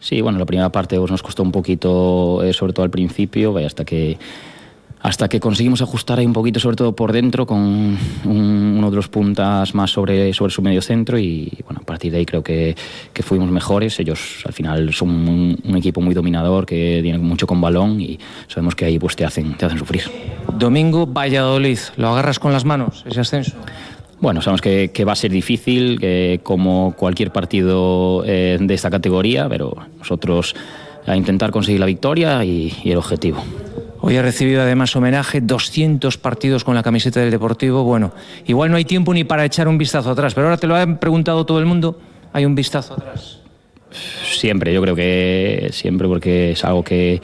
Sí, bueno, la primera parte pues, nos costó un poquito, sobre todo al principio, hasta que conseguimos ajustar ahí un poquito, sobre todo por dentro, con uno de los puntas más sobre su medio centro, y bueno, a partir de ahí creo que fuimos mejores. Ellos al final son un equipo muy dominador, que tiene mucho con balón, y sabemos que ahí pues te hacen sufrir. Domingo, Valladolid, ¿lo agarras con las manos ese ascenso? Bueno, sabemos que va a ser difícil, que como cualquier partido de esta categoría, pero nosotros a intentar conseguir la victoria y el objetivo. Hoy ha recibido además homenaje, 200 partidos con la camiseta del Deportivo. Bueno, igual no hay tiempo ni para echar un vistazo atrás, pero ahora te lo han preguntado todo el mundo, ¿hay un vistazo atrás? Siempre, yo creo que siempre, porque es algo que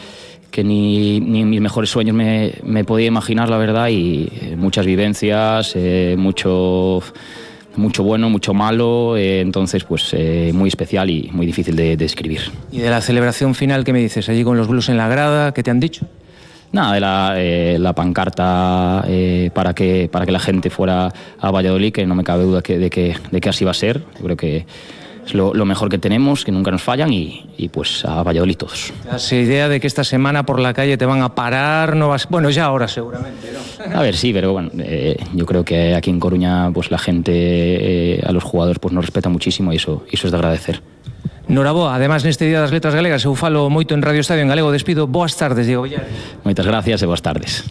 ni en mis mejores sueños me podía imaginar, la verdad, y muchas vivencias, mucho bueno, mucho malo, entonces pues muy especial y muy difícil de describir. ¿Y de la celebración final qué me dices? Allí con los blues en la grada, ¿qué te han dicho? Nada, de la pancarta para que la gente fuera a Valladolid, que no me cabe duda de que así va a ser. Yo creo que es lo mejor que tenemos, que nunca nos fallan, y pues a Valladolid todos. ¿Te das idea de que esta semana por la calle te van a parar? No vas... Bueno, ya ahora seguramente, ¿no? A ver, sí, pero bueno, yo creo que aquí en Coruña pues la gente, a los jugadores pues nos respeta muchísimo, y eso es de agradecer. Noraboa, además neste Día das Letras Galegas eu falo moito en Radio Estadio en galego. Despido, boas tardes, Diego Villares. Moitas gracias e boas tardes.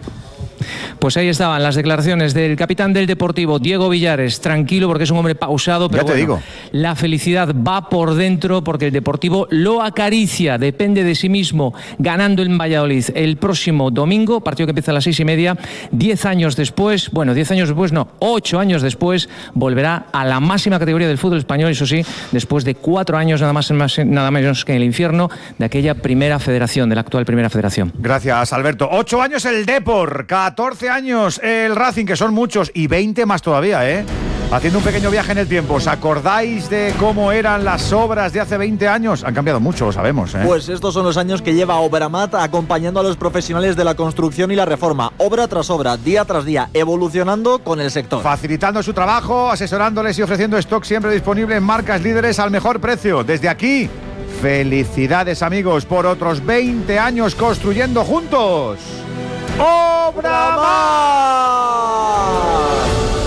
Pues ahí estaban las declaraciones del capitán del Deportivo, Diego Villares, tranquilo porque es un hombre pausado, pero bueno, la felicidad va por dentro porque el Deportivo lo acaricia, depende de sí mismo, ganando en Valladolid el próximo domingo, partido que empieza a las 6:30, 10 años después, bueno, 10 años después no, 8 años después, volverá a la máxima categoría del fútbol español, eso sí, después de 4 años nada menos que en el infierno de aquella primera federación, de la actual primera federación. Gracias, Alberto. 8 años el Depor, 14 años el Racing, que son muchos, y 20 más todavía, ¿eh? Haciendo un pequeño viaje en el tiempo. ¿Os acordáis de cómo eran las obras de hace 20 años? Han cambiado mucho, lo sabemos, ¿eh? Pues estos son los años que lleva Obramat acompañando a los profesionales de la construcción y la reforma, obra tras obra, día tras día, evolucionando con el sector. Facilitando su trabajo, asesorándoles y ofreciendo stock siempre disponible en marcas líderes al mejor precio. Desde aquí, felicidades, amigos, por otros 20 años construyendo juntos. ¡Obramat!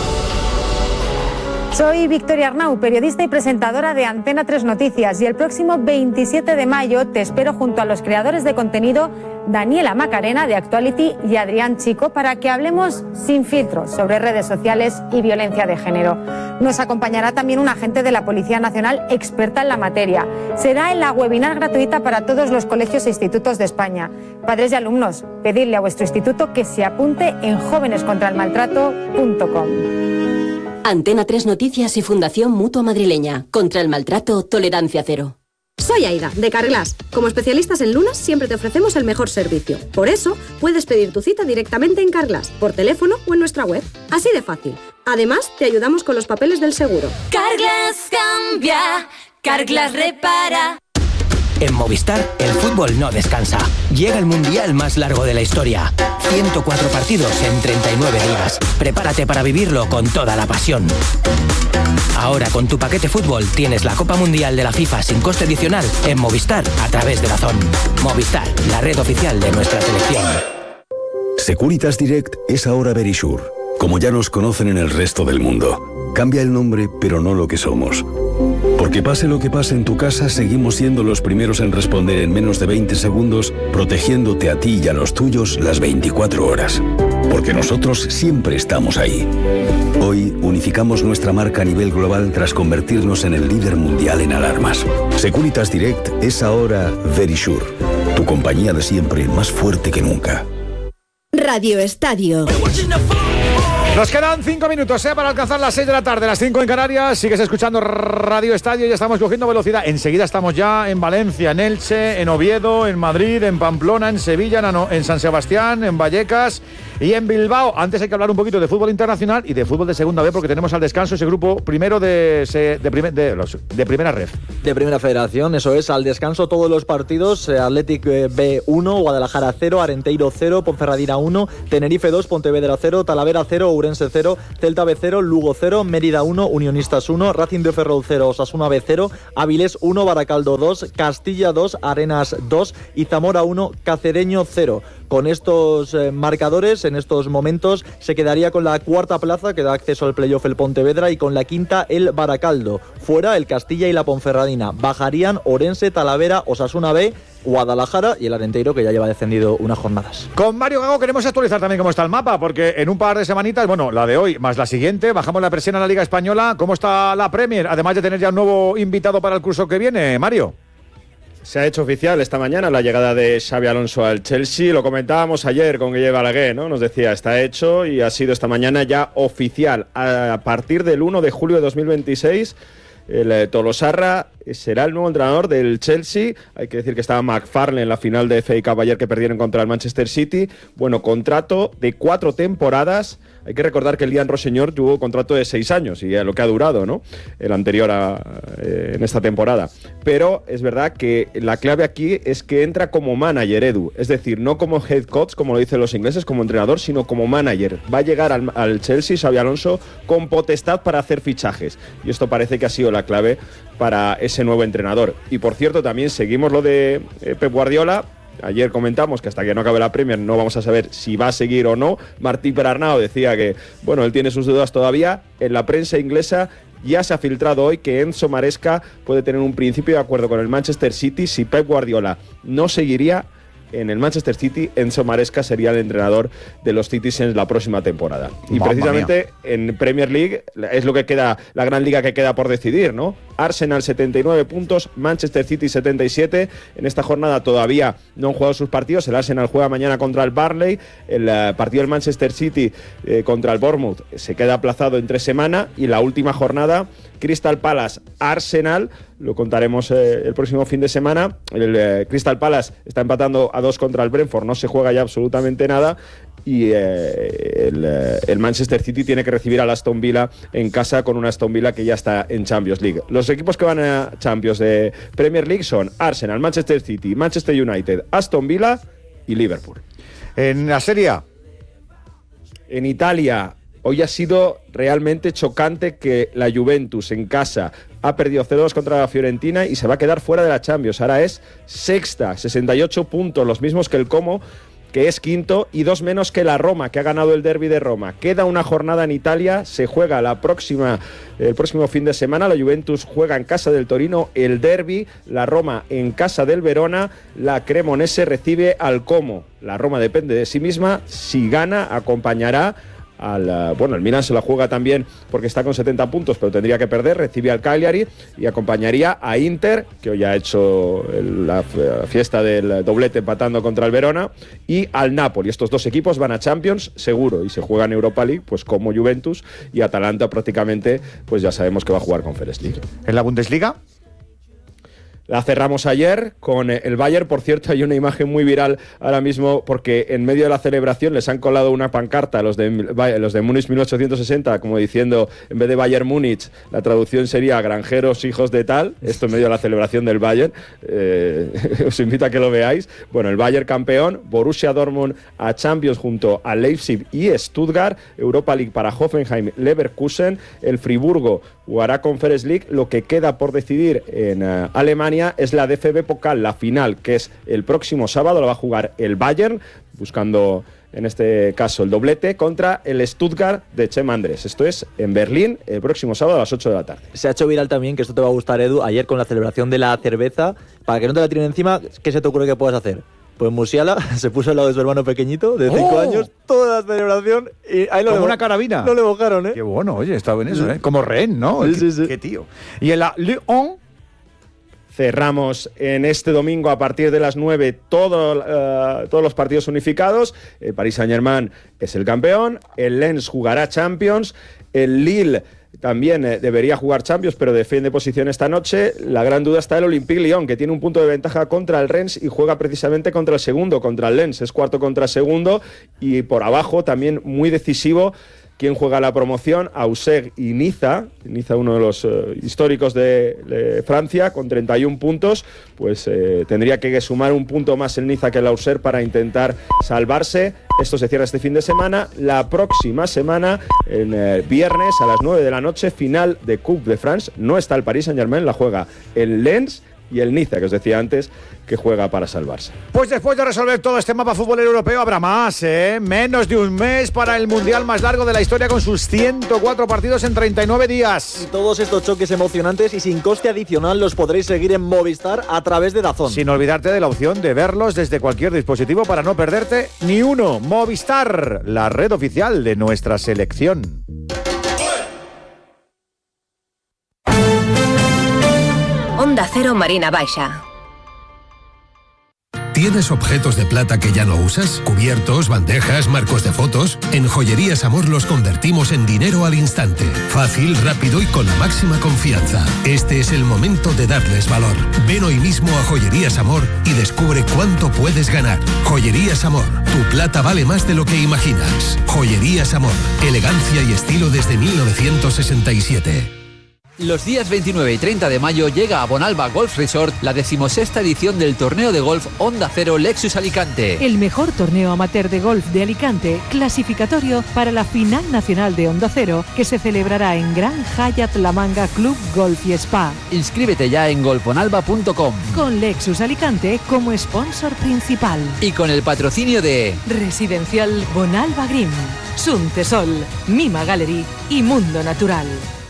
Soy Victoria Arnau, periodista y presentadora de Antena 3 Noticias, y el próximo 27 de mayo te espero junto a los creadores de contenido Daniela Macarena de Actuality y Adrián Chico para que hablemos sin filtros sobre redes sociales y violencia de género. Nos acompañará también un agente de la Policía Nacional experta en la materia. Será en la webinar gratuita para todos los colegios e institutos de España. Padres y alumnos, pedidle a vuestro instituto que se apunte en jovenescontraelmaltrato.com. Antena 3 Noticias y Fundación Mutua Madrileña. Contra el maltrato, tolerancia cero. Soy Aida, de Carglass. Como especialistas en lunas, siempre te ofrecemos el mejor servicio. Por eso, puedes pedir tu cita directamente en Carglass, por teléfono o en nuestra web. Así de fácil. Además, te ayudamos con los papeles del seguro. Carglass cambia, Carglass repara. En Movistar, el fútbol no descansa. Llega el mundial más largo de la historia. 104 partidos en 39 días. Prepárate para vivirlo con toda la pasión. Ahora, con tu paquete fútbol, tienes la Copa Mundial de la FIFA sin coste adicional en Movistar a través de DAZN. Movistar, la red oficial de nuestra selección. Securitas Direct es ahora Verisure. Como ya nos conocen en el resto del mundo. Cambia el nombre, pero no lo que somos. Porque pase lo que pase en tu casa, seguimos siendo los primeros en responder en menos de 20 segundos, protegiéndote a ti y a los tuyos las 24 horas. Porque nosotros siempre estamos ahí. Hoy unificamos nuestra marca a nivel global tras convertirnos en el líder mundial en alarmas. Securitas Direct es ahora Verisure, tu compañía de siempre más fuerte que nunca. Radio Estadio. Nos quedan 5 minutos para alcanzar las 6 de la tarde, las 5 en Canarias. Sigues escuchando Radio Estadio, ya estamos cogiendo velocidad. Enseguida estamos ya en Valencia, en Elche, en Oviedo, en Madrid, en Pamplona, en Sevilla, en San Sebastián, en Vallecas y en Bilbao. Antes hay que hablar un poquito de fútbol internacional y de fútbol de segunda B, porque tenemos al descanso ese grupo primero de primera ref. De primera federación, eso es, al descanso todos los partidos. Athletic B 1, Guadalajara 0, Arenteiro 0, Ponferradina 1, Tenerife 2, Pontevedra 0, Talavera 0, Ourense Ourense 0, Celta B 0, Lugo 0, Mérida 1, Unionistas 1, Racing de Ferrol 0, Osasuna B 0, Avilés 1, Baracaldo 2, Castilla 2, Arenas 2 y Zamora 1, Cacereño 0. Con estos marcadores, en estos momentos, se quedaría con la cuarta plaza, que da acceso al playoff el Pontevedra, y con la quinta el Baracaldo. Fuera el Castilla y la Ponferradina. Bajarían Orense, Talavera, Osasuna B, Guadalajara y el Arenteiro, que ya lleva descendido unas jornadas. Con Mario Gago queremos actualizar también cómo está el mapa, porque en un par de semanitas, bueno, la de hoy más la siguiente, bajamos la presión a la Liga Española. ¿Cómo está la Premier? Además de tener ya un nuevo invitado para el curso que viene, Mario. Se ha hecho oficial esta mañana la llegada de Xabi Alonso al Chelsea. Lo comentábamos ayer con Guille Balaguer, ¿no? Nos decía, está hecho y ha sido esta mañana ya oficial. A partir del 1 de julio de 2026, el Tolosarra será el nuevo entrenador del Chelsea. Hay que decir que estaba McFarlane en la final de FA Cup ayer, que perdieron contra el Manchester City. Bueno, contrato de 4 temporadas. Hay que recordar que el Lian Rossignol tuvo contrato de 6 años y lo que ha durado, ¿no? El anterior en esta temporada. Pero es verdad que la clave aquí es que entra como manager, Edu. Es decir, no como head coach, como lo dicen los ingleses, como entrenador, sino como manager. Va a llegar al Chelsea, Xabi Alonso, con potestad para hacer fichajes. Y esto parece que ha sido la clave para ese nuevo entrenador. Y por cierto, también seguimos lo de Pep Guardiola. Ayer comentamos que hasta que no acabe la Premier no vamos a saber si va a seguir o no. Martí Perarnau decía que, bueno, él tiene sus dudas todavía. En la prensa inglesa ya se ha filtrado hoy que Enzo Maresca puede tener un principio de acuerdo con el Manchester City. Si Pep Guardiola no seguiría en el Manchester City, Enzo Maresca sería el entrenador de los Citizens la próxima temporada. Y precisamente en Premier League es lo que queda, la gran liga que queda por decidir, ¿no? Arsenal 79 puntos, Manchester City 77. En esta jornada todavía no han jugado sus partidos. El Arsenal juega mañana contra el Burnley. El partido del Manchester City contra el Bournemouth se queda aplazado entre semana. Y la última jornada, Crystal Palace Arsenal, lo contaremos el próximo fin de semana. El Crystal Palace está empatando a 2 contra el Brentford, no se juega ya absolutamente nada. Y el Manchester City tiene que recibir al Aston Villa en casa, con una Aston Villa que ya está en Champions League. Los equipos que van a Champions de Premier League son Arsenal, Manchester City, Manchester United, Aston Villa y Liverpool. En la Serie A, en Italia, hoy ha sido realmente chocante que la Juventus en casa ha perdido 0-2 contra la Fiorentina y se va a quedar fuera de la Champions. Ahora es sexta, 68 puntos, los mismos que el Como, que es quinto, y 2 menos que la Roma, que ha ganado el derbi de Roma. Queda una jornada en Italia, se juega el próximo fin de semana. La Juventus juega en casa del Torino el derbi, la Roma en casa del Verona, la Cremonese recibe al Como. La Roma depende de sí misma, si gana acompañará el Milan se la juega también porque está con 70 puntos, pero tendría que perder, recibe al Cagliari y acompañaría a Inter, que hoy ha hecho la fiesta del doblete empatando contra el Verona, y al Napoli. Estos dos equipos van a Champions seguro y se juegan Europa League, pues como Juventus, y Atalanta prácticamente pues ya sabemos que va a jugar Conference League. ¿En la Bundesliga? La cerramos ayer con el Bayern. Por cierto, hay una imagen muy viral ahora mismo porque en medio de la celebración les han colado una pancarta a los de Múnich 1860, como diciendo, en vez de Bayern Múnich, la traducción sería granjeros hijos de tal. Esto en medio de la celebración del Bayern. Os invito a que lo veáis. Bueno, el Bayern campeón, Borussia Dortmund a Champions junto a Leipzig y Stuttgart, Europa League para Hoffenheim, Leverkusen, el Friburgo jugará Conference League. Lo que queda por decidir en Alemania es la DFB Pokal, la final, que es el próximo sábado. La va a jugar el Bayern, buscando en este caso el doblete, contra el Stuttgart de Chema Andrés. Esto es en Berlín el próximo sábado a las 8 de la tarde. Se ha hecho viral también, que esto te va a gustar, Edu, ayer con la celebración de la cerveza. Para que no te la tiren encima, ¿qué se te ocurre que puedas hacer? Pues Musiala se puso al lado de su hermano pequeñito, de 5 años, toda la celebración. Y ahí como una carabina. No le bocaron, ¿eh? Qué bueno, oye, está bien eso, ¿eh? Como rehén, ¿no? Sí. Qué tío. Y en la Lyon cerramos en este domingo a partir de las 9 todos los partidos unificados. El Paris Saint-Germain es el campeón, el Lens jugará Champions, el Lille también debería jugar Champions, pero defiende posición esta noche. La gran duda está el Olympique Lyon, que tiene un punto de ventaja contra el Rennes y juega precisamente contra el segundo, contra el Lens. Es cuarto contra segundo, y por abajo también muy decisivo ¿Quién juega la promoción? Auxerre y Niza, uno de los históricos de Francia, con 31 puntos, pues tendría que sumar un punto más el Niza que el Auxerre para intentar salvarse. Esto se cierra este fin de semana. La próxima semana, en viernes a las 9 de la noche, final de Coupe de France. No está el Paris Saint-Germain, la juega el Lens y el Niza, que os decía antes, que juega para salvarse. Pues después de resolver todo este mapa futbolero europeo, habrá más, ¿eh? Menos de un mes para el mundial más largo de la historia, con sus 104 partidos en 39 días. Y todos estos choques emocionantes y sin coste adicional los podréis seguir en Movistar a través de DAZN. Sin olvidarte de la opción de verlos desde cualquier dispositivo para no perderte ni uno. Movistar, la red oficial de nuestra selección. Onda Cero Marina Baixa. ¿Tienes objetos de plata que ya no usas? ¿Cubiertos, bandejas, marcos de fotos? En Joyerías Amor los convertimos en dinero al instante. Fácil, rápido y con la máxima confianza. Este es el momento de darles valor. Ven hoy mismo a Joyerías Amor y descubre cuánto puedes ganar. Joyerías Amor. Tu plata vale más de lo que imaginas. Joyerías Amor. Elegancia y estilo desde 1967. Los días 29 y 30 de mayo llega a Bonalba Golf Resort la 16ª edición del torneo de golf Onda Cero Lexus Alicante. El mejor torneo amateur de golf de Alicante, clasificatorio para la final nacional de Onda Cero, que se celebrará en Gran Hyatt La Manga Club Golf y Spa. Inscríbete ya en golfbonalba.com. Con Lexus Alicante como sponsor principal. Y con el patrocinio de Residencial Bonalba Green, Suntesol, Mima Gallery y Mundo Natural.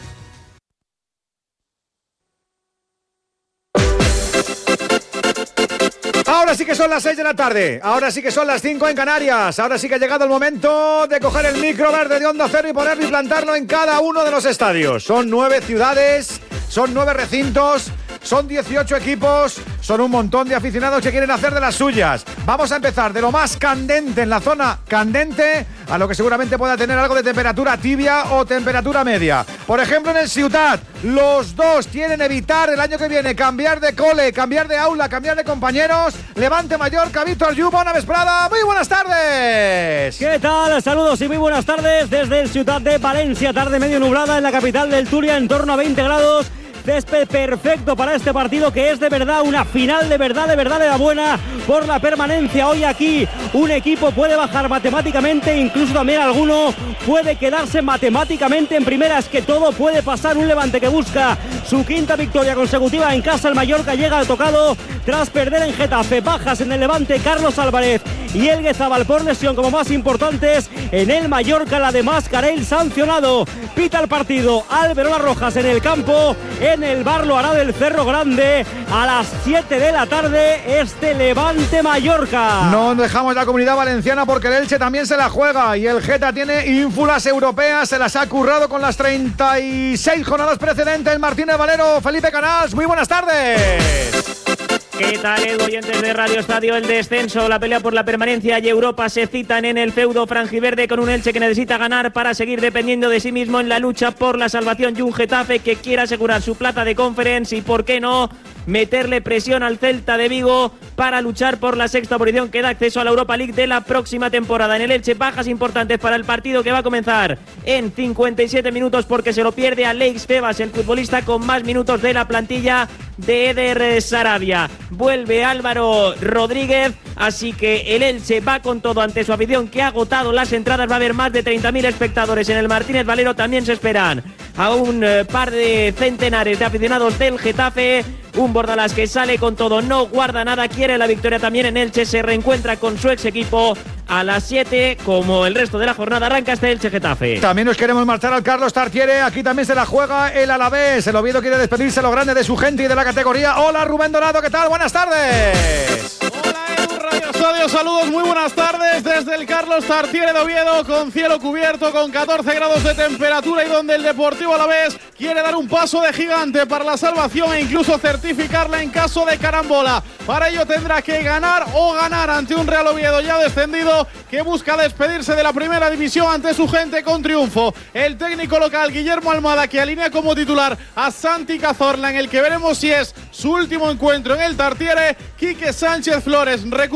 Ahora sí que son las 6 de la tarde, ahora sí que son las 5 en Canarias, ahora sí que ha llegado el momento de coger el micro verde de Onda Cero y ponerlo y plantarlo en cada uno de los estadios. Son 9 ciudades, son 9 recintos, son 18 equipos, son un montón de aficionados que quieren hacer de las suyas. Vamos a empezar de lo más candente en la zona candente a lo que seguramente pueda tener algo de temperatura tibia o temperatura media. Por ejemplo, en el Ciutat, los dos quieren evitar el año que viene cambiar de cole, cambiar de aula, cambiar de compañeros. Levante Mallorca, Víctor Yu, Bona Vesprada. Muy buenas tardes. ¿Qué tal? Saludos y muy buenas tardes desde el Ciutat de Valencia. Tarde medio nublada en la capital del Turia, en torno a 20 grados. Césped perfecto para este partido, que es de verdad una final de verdad de la buena por la permanencia. Hoy aquí un equipo puede bajar matemáticamente, incluso también alguno puede quedarse matemáticamente en primera. Es que todo puede pasar. Un Levante que busca su quinta victoria consecutiva en casa. El Mallorca llega tocado tras perder en Getafe. Bajas en el Levante Carlos Álvarez y Elguezabal por lesión como más importantes. En el Mallorca la de Mascarell sancionado. Pita el partido Álvaro Las Rojas en el campo. En el bar lo hará del Cerro Grande a las 7 de la tarde este Levante Mallorca. No dejamos la Comunidad Valenciana porque el Elche también se la juega y el Geta tiene ínfulas europeas, se las ha currado con las 36 jornadas precedentes. Martínez Valero, Felipe Canals, muy buenas tardes. ¿Qué tal, Edu, oyentes de Radio Estadio? El descenso, la pelea por la permanencia y Europa se citan en el feudo franjiverde, con un Elche que necesita ganar para seguir dependiendo de sí mismo en la lucha por la salvación, y un Getafe que quiere asegurar su plata de Conference y, por qué no, meterle presión al Celta de Vigo para luchar por la sexta posición que da acceso a la Europa League de la próxima temporada. En el Elche, bajas importantes para el partido que va a comenzar en 57 minutos porque se lo pierde a Leix Febas, el futbolista con más minutos de la plantilla de Eder Sarabia. Vuelve Álvaro Rodríguez, así que el Elche va con todo ante su afición que ha agotado las entradas. Va a haber más de 30.000 espectadores en el Martínez Valero. También se esperan a un par de centenares de aficionados del Getafe. Un Bordalás que sale con todo, no guarda nada, quiere la victoria también en Elche. Se reencuentra con su ex equipo a las 7, como el resto de la jornada. Arranca este Elche Getafe. También nos queremos marchar al Carlos Tartiere. Aquí también se la juega el Alavés. El Oviedo quiere despedirse lo grande de su gente y de la categoría. Hola, Rubén Dorado, ¿qué tal? Buenas tardes. Hola, Edu, Radio Estadio, saludos, muy buenas tardes desde el Carlos Tartiere de Oviedo, con cielo cubierto, con 14 grados de temperatura, y donde el Deportivo Alavés quiere dar un paso de gigante para la salvación e incluso certificarla en caso de carambola. Para ello tendrá que ganar o ganar ante un Real Oviedo ya descendido, que busca despedirse de la primera división ante su gente con triunfo. El técnico local Guillermo Almada, que alinea como titular a Santi Cazorla, en el que veremos si es su último encuentro en el Tartiere. Quique Sánchez Flores recupera a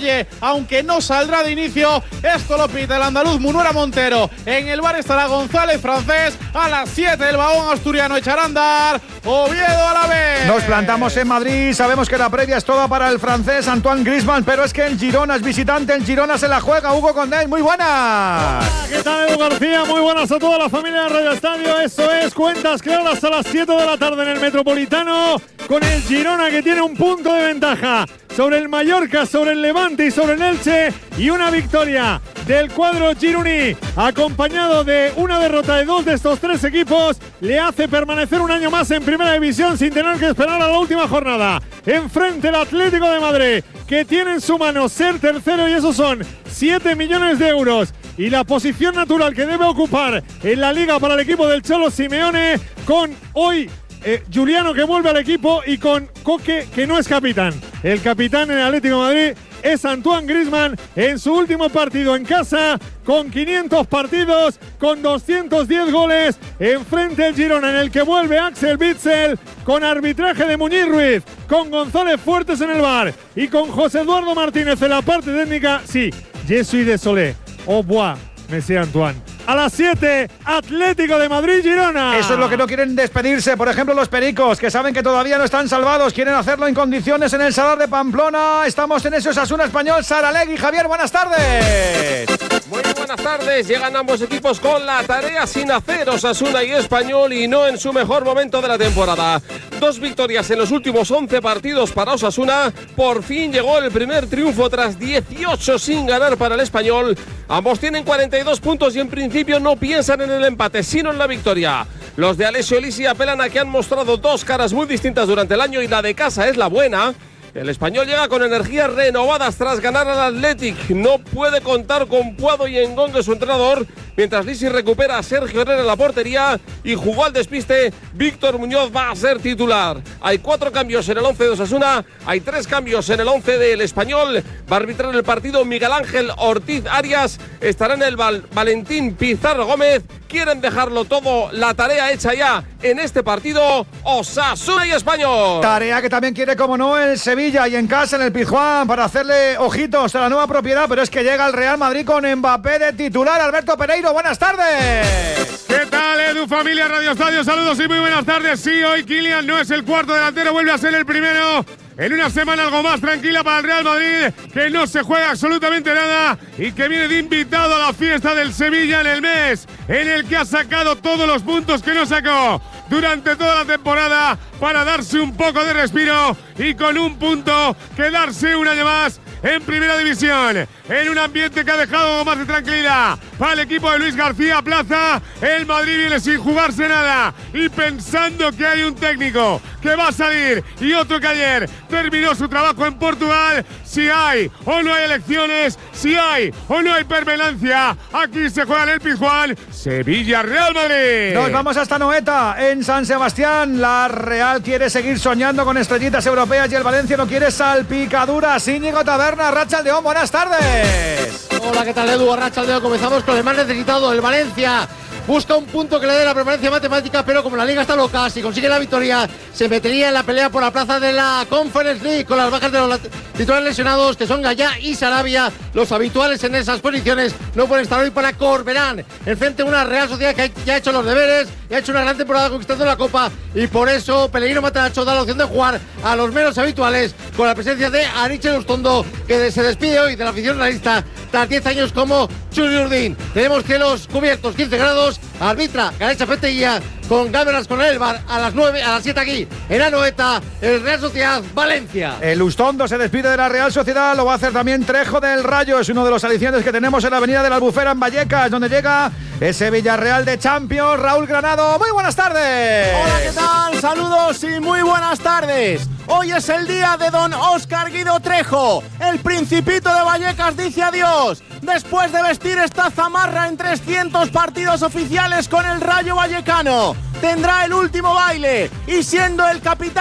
Oye, aunque no saldrá de inicio, esto lo pita el andaluz Munuera Montero. En el bar estará González Francés. A las 7 el vagón asturiano echará a andar Oviedo a la vez. Nos plantamos en Madrid. Sabemos que la previa es toda para el francés Antoine Griezmann, pero es que el Girona es visitante. El Girona se la juega. Hugo Condell, muy buenas. Hola, ¿qué tal, Edu García? Muy buenas a toda la familia de Radio Estadio. Eso es, cuentas claras a las 7 de la tarde en el Metropolitano, con el Girona que tiene un punto de ventaja sobre el Mallorca, sobre el Levante y sobre el Elche, y una victoria del cuadro gironí, acompañado de una derrota de 2 de estos 3 equipos, le hace permanecer un año más en Primera División sin tener que esperar a la última jornada. Enfrente el Atlético de Madrid, que tiene en su mano ser tercero, y esos son 7 millones de euros, y la posición natural que debe ocupar en la Liga para el equipo del Cholo Simeone, con hoy Juliano, que vuelve al equipo, y con Coque, que no es capitán. El capitán en el Atlético de Madrid es Antoine Griezmann, en su último partido en casa, con 500 partidos, con 210 goles, enfrente el Girona, en el que vuelve Axel Witsel, con arbitraje de Muñiz Ruiz, con González Fuertes en el bar y con José Eduardo Martínez en la parte técnica. Sí, je suis désolé. Au revoir, monsieur Antoine. A las 7, Atlético de Madrid-Girona. Eso es lo que no quieren despedirse. Por ejemplo, los Pericos, que saben que todavía no están salvados. Quieren hacerlo en condiciones en el Sadar de Pamplona. Estamos en ese Osasuna Español. Saralegui, Javier, buenas tardes. Muy buenas tardes. Llegan ambos equipos con la tarea sin hacer, Osasuna y Español, y no en su mejor momento de la temporada. 2 victorias en los últimos 11 partidos para Osasuna. Por fin llegó el primer triunfo tras 18 sin ganar para el Español. Ambos tienen 42 puntos y en principio no piensan en el empate, sino en la victoria. Los de Alessio Lisi apelan a que han mostrado 2 caras muy distintas durante el año, y la de casa es la buena. El Español llega con energías renovadas tras ganar al Athletic. No puede contar con Puado y Engongue, su entrenador, mientras Lisi recupera a Sergio Herrera en la portería y jugó al despiste. Víctor Muñoz va a ser titular. Hay 4 cambios en el 11 de Osasuna, hay 3 cambios en el 11 del Español. Va a arbitrar el partido Miguel Ángel Ortiz Arias. Estará en el Valentín Pizarro Gómez. Quieren dejarlo todo, la tarea hecha ya en este partido, Osasuna y Español. Tarea que también quiere, como no, el Sevilla, y en casa en el Pizjuán, para hacerle ojitos a la nueva propiedad, pero es que llega el Real Madrid con Mbappé de titular. Alberto Pereiro, buenas tardes. ¿Qué tal, Edu, familia Radio Estadio? Saludos y muy buenas tardes. Sí, hoy Kylian no es el cuarto delantero, vuelve a ser el primero. En una semana algo más tranquila para el Real Madrid, que no se juega absolutamente nada y que viene de invitado a la fiesta del Sevilla en el mes en el que ha sacado todos los puntos que no sacó durante toda la temporada, para darse un poco de respiro y con un punto quedarse un año más en Primera División, en un ambiente que ha dejado algo más de tranquilidad para el equipo de Luis García Plaza. El Madrid viene sin jugarse nada y pensando que hay un técnico que va a salir y otro que ayer terminó su trabajo en Portugal. Si hay o no hay elecciones, si hay o no hay permanencia, aquí se juega en el Pizjuán. Sevilla-Real Madrid. Nos vamos hasta Noeta, en San Sebastián. La Real quiere seguir soñando con estrellitas europeas y el Valencia no quiere salpicaduras. Íñigo Taberna, Arratsaldeón, buenas tardes. Hola, ¿qué tal, Edu? Arratsaldeón. Comenzamos con el más necesitado, el Valencia. Busca un punto que le dé la permanencia matemática, pero como la liga está loca, si consigue la victoria, se metería en la pelea por la plaza de la Conference League, con las bajas de los titulares lesionados, que son Gallá y Sarabia. Los habituales en esas posiciones no pueden estar hoy para Corberán. Enfrente una Real Sociedad que ya ha hecho los deberes y ha hecho una gran temporada conquistando la Copa, y por eso Pellegrino Matacho da la opción de jugar a los menos habituales, con la presencia de Arichel Ostondo, que se despide hoy de la afición realista tras 10 años como Churi Urdín. Tenemos cielos cubiertos, 15 grados. Arbitra Garecha Peteguía, con cámaras con el bar a las 9, a las 7 aquí en Anoeta, el Real Sociedad Valencia. El Ustondo se despide de la Real Sociedad, lo va a hacer también Trejo del Rayo. Es uno de los alicientes que tenemos en la avenida de la Albufera en Vallecas, donde llega ese Villarreal de Champions. Raúl Granado, muy buenas tardes. Hola, ¿qué tal? Saludos y muy buenas tardes. Hoy es el día de don Óscar Guido Trejo. El Principito de Vallecas dice adiós después de vestir esta zamarra en 300 partidos oficiales con el Rayo Vallecano. Tendrá el último baile y, siendo el capitán,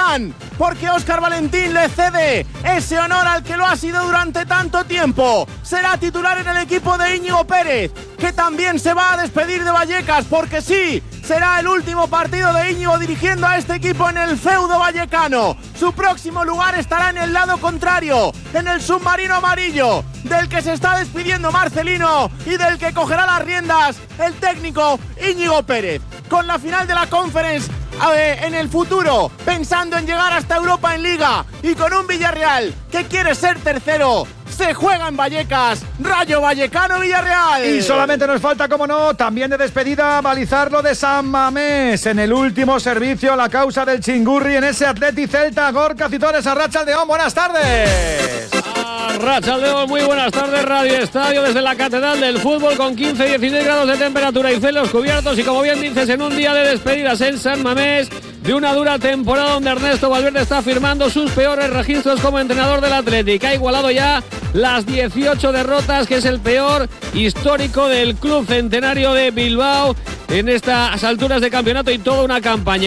porque Óscar Valentín le cede ese honor al que lo ha sido durante tanto tiempo. Será titular en el equipo de Íñigo Pérez, que también se va a despedir de Vallecas, porque sí, será el último partido de Íñigo dirigiendo a este equipo en el feudo vallecano. Su próximo lugar estará en el lado contrario, en el submarino amarillo, del que se está despidiendo Marcelino y del que cogerá las riendas el técnico Íñigo Pérez. Con la final de la Conference en el futuro, pensando en llegar hasta Europa en Liga, y con un Villarreal que quiere ser tercero, se juega en Vallecas, Rayo Vallecano Villarreal. Y solamente nos falta, como no, también de despedida, balizarlo de San Mamés en el último servicio a la causa del Chingurri en ese Atleti Celta. Gorka Citores, Arratsaldeon, buenas tardes. Arratsaldeon, muy buenas tardes. Radio Estadio desde la Catedral del Fútbol con 15-16 grados de temperatura y cielos cubiertos, y como bien dices, en un día de despedidas en San Mamés de una dura temporada donde Ernesto Valverde está firmando sus peores registros como entrenador del Athletic. Ha igualado ya las 18 derrotas, que es el peor histórico del club centenario de Bilbao en estas alturas de campeonato, y toda una campaña